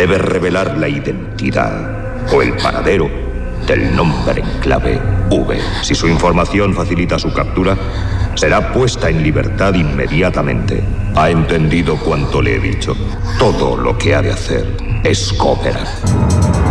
debe revelar la identidad o el paradero del nombre en clave V. Si su información facilita su captura, será puesta en libertad inmediatamente. ¿Ha entendido cuanto le he dicho? Todo lo que ha de hacer es cooperar.